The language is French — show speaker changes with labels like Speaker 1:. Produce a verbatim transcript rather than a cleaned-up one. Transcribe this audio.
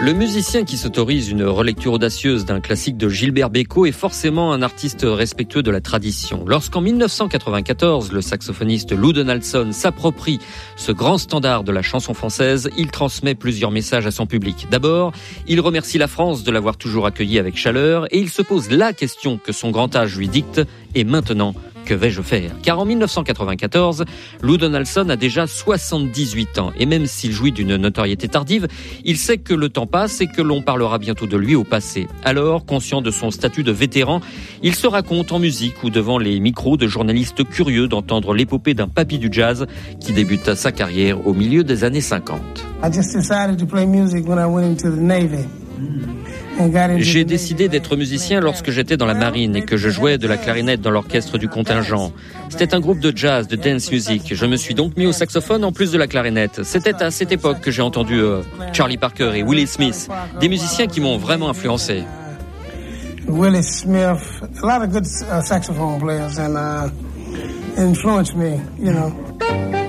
Speaker 1: Le musicien qui s'autorise une relecture audacieuse d'un classique de Gilbert Bécaud est forcément un artiste respectueux de la tradition. Lorsqu'en dix-neuf cent quatre-vingt-quatorze, le saxophoniste Lou Donaldson s'approprie ce grand standard de la chanson française, il transmet plusieurs messages à son public. D'abord, il remercie la France de l'avoir toujours accueilli avec chaleur et il se pose la question que son grand âge lui dicte. Et maintenant, que vais-je faire ? Car en dix-neuf cent quatre-vingt-quatorze, Lou Donaldson a déjà soixante-dix-huit ans. Et même s'il jouit d'une notoriété tardive, il sait que le temps passe et que l'on parlera bientôt de lui au passé. Alors, conscient de son statut de vétéran, il se raconte en musique ou devant les micros de journalistes curieux d'entendre l'épopée d'un papy du jazz qui débute sa carrière au milieu des années cinquante.
Speaker 2: I just decided to play music when I went into the Navy.
Speaker 1: J'ai décidé d'être musicien lorsque j'étais dans la marine et que je jouais de la clarinette dans l'orchestre du contingent. C'était un groupe de jazz, de dance music. Je me suis donc mis au saxophone en plus de la clarinette. C'était à cette époque que j'ai entendu euh, Charlie Parker et Willie Smith, des musiciens qui m'ont vraiment influencé.
Speaker 2: Willie Smith, a lot of good uh, saxophone players and uh, influenced me, you know.